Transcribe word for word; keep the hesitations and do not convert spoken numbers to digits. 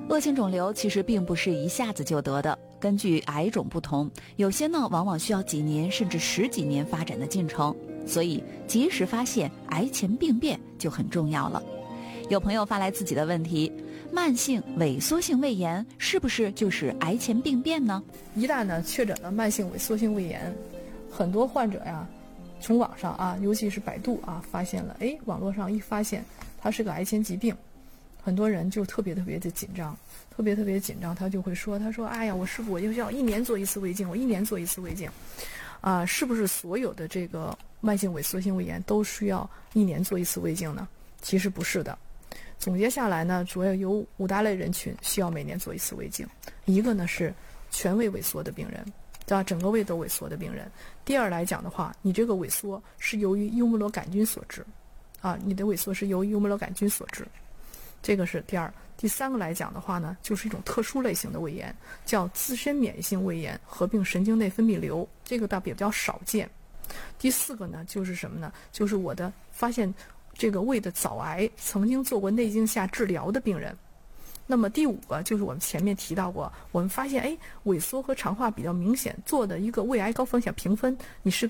恶性肿瘤其实并不是一下子就得的，根据癌种不同，有些呢往往需要几年甚至十几年发展的进程，所以及时发现癌前病变就很重要了。有朋友发来自己的问题，慢性萎缩性胃炎是不是就是癌前病变呢？ 一旦呢确诊了慢性萎缩性胃炎，很多患者呀从网上啊，尤其是百度啊发现了，哎，网络上一发现它是个癌前疾病，很多人就特别特别的紧张，特别特别紧张，他就会说，他说，哎呀，我是不是我就要一年做一次胃镜，我一年做一次胃镜，啊，是不是所有的这个慢性萎缩性胃炎都需要一年做一次胃镜呢？其实不是的。总结下来呢，主要有五大类人群需要每年做一次胃镜。一个呢是全胃萎缩的病人，对吧？整个胃都萎缩的病人。第二来讲的话，你这个萎缩是由于幽门螺杆菌所致，啊，你的萎缩是由于幽门螺杆菌所致，这个是第二。第三个来讲的话呢，就是一种特殊类型的胃炎，叫自身免疫性胃炎合并神经内分泌瘤，这个倒比较少见。第四个呢，就是什么呢？就是我的发现这个胃的早癌曾经做过内镜下治疗的病人。那么第五个就是我们前面提到过，我们发现哎，萎缩和肠化比较明显，做的一个胃癌高风险评分，你是